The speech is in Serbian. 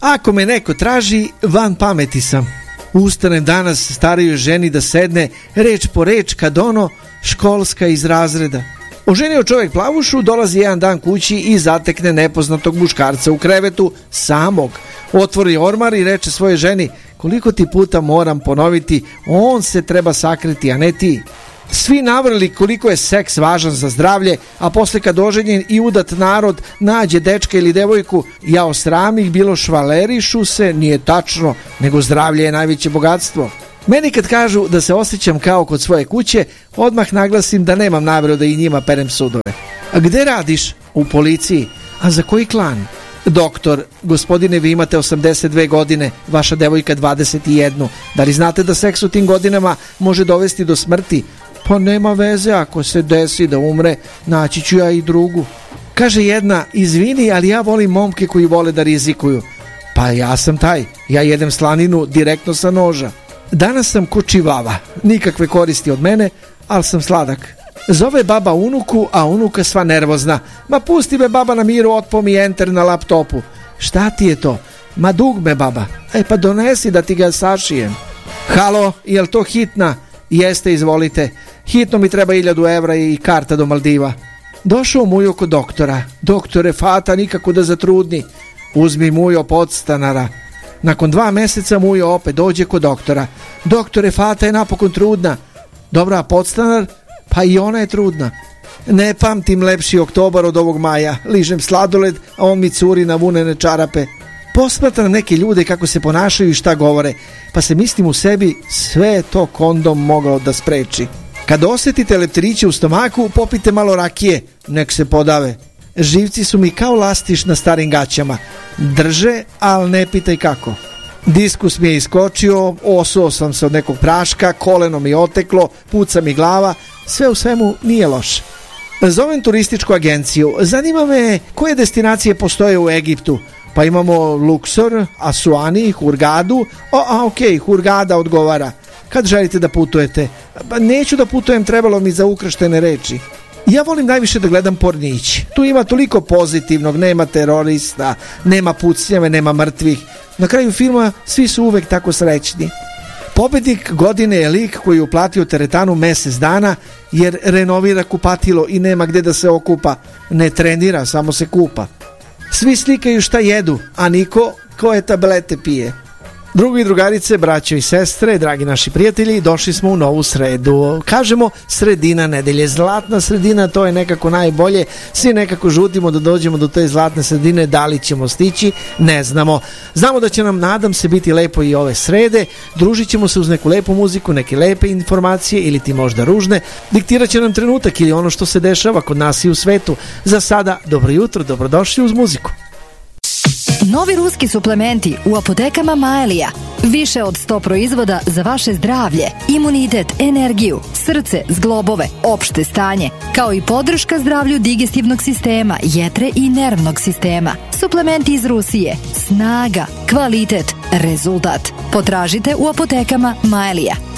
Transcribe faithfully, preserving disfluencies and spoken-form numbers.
Ako me neko traži, van pameti sam. Ustanem danas starijoj ženi da sedne reč po reč kad ono školska iz razreda. Oženio čovjek plavušu, dolazi jedan dan kući i zatekne nepoznatog muškarca u krevetu samog. Otvori ormar i reče svoje ženi: koliko ti puta moram ponoviti, on se treba sakriti, a ne ti. Svi navrli koliko je seks važan za zdravlje, a posle kad oženjen i udat narod nađe dečka ili devojku, jao sram ih bilo, švalerišu se, nije tačno, nego zdravlje je najveće bogatstvo. Meni kad kažu da se osjećam kao kod svoje kuće, odmah naglasim da nemam nameru da i njima perem sudove. A gde radiš? U policiji. A za koji klan? Doktor, gospodine, vi imate osamdeset dve godine, vaša devojka dvadeset jednu. Da li znate da seks u tim godinama može dovesti do smrti? Pa nema veze, ako se desi da umre, naći ću ja i drugu. Kaže jedna: izvini, ali ja volim momke koji vole da rizikuju. Pa ja sam taj, ja jedem slaninu direktno sa noža. Danas sam ko čivava, nikakve koristi od mene, ali sam sladak. Zove baba unuku, a unuka sva nervozna. Ma pusti me baba na miru, otpo mi enter na laptopu. Šta ti je to? Ma dugme baba. E pa donesi da ti ga sašijem. Halo, jel to hitna? Jeste, izvolite. Hitno mi treba hiljadu evra i karta do Maldiva. Došao Mujo kod doktora. Doktore, fata nikako da zatrudni. Uzmi Mujo podstanara. Nakon dva meseca Mujo opet dođe kod doktora. Doktore, fata je napokon trudna. Dobra, podstanar? Pa i ona je trudna. Ne pamtim lepši oktobar od ovog maja. Ližem sladoled, a on mi curi na vunene čarape. Posmatram neke ljude kako se ponašaju i šta govore, pa se mislim u sebi, sve je to kondom mogao da spreči. Kad osjetite leptiriće u stomaku, popite malo rakije, nek se podave. Živci su mi kao lastiš na starim gaćama. Drže, ali ne pitaj kako. Diskus mi je iskočio, osuo sam se od nekog praška, koleno mi oteklo, puca mi glava, sve u svemu nije loše. Zovem turističku agenciju, zanima me koje destinacije postoje u Egiptu. Pa imamo Luksor, Asuani, Hurgadu. O, a ok, Hurgada odgovara. Kad želite da putujete? Pa neću da putujem, trebalo mi za ukrštene reči. Ja volim najviše da gledam pornić. Tu ima toliko pozitivnog, nema terorista, nema pucnjave, nema mrtvih. Na kraju filma svi su uvek tako srećni. Pobednik godine je lik koji je uplatio teretanu mesec dana jer renovira kupatilo i nema gde da se okupa. Ne trenira, samo se kupa. Svi slikaju šta jedu, a niko koje tablete pije. Drugi i drugarice, braćo i sestre, dragi naši prijatelji, došli smo u novu sredu. Kažemo sredina nedelje, zlatna sredina, to je nekako najbolje. Svi nekako žutimo da dođemo do te zlatne sredine, da li ćemo stići, ne znamo. Znamo da će nam, nadam se, biti lepo i ove srede. Družit ćemo se uz neku lepu muziku, neke lepe informacije ili ti možda ružne. Diktirat će nam trenutak ili ono što se dešava kod nas i u svetu. Za sada, dobro jutro, dobrodošli uz muziku. Novi ruski suplementi u apotekama Maelija. Više od sto proizvoda za vaše zdravlje, imunitet, energiju, srce, zglobove, opšte stanje, kao i podrška zdravlju digestivnog sistema, jetre i nervnog sistema. Suplementi iz Rusije. Snaga, kvalitet, rezultat. Potražite u apotekama Maelija.